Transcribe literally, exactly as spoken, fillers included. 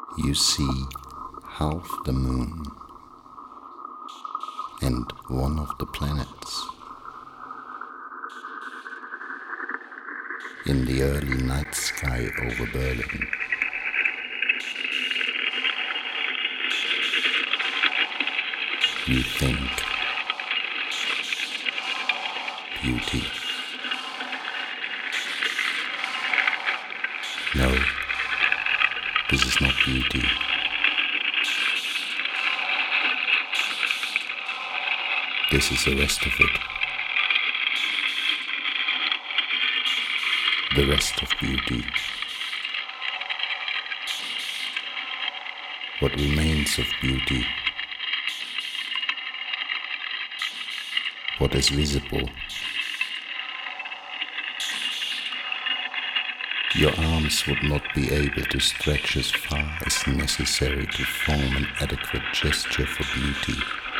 you see half the moon and one of the planets. In the early night sky over Berlin. You think beauty. No, this is not beauty. This is the rest of it. The rest of beauty. What remains of beauty. What is visible. Your arms would not be able to stretch as far as necessary to form an adequate gesture for beauty.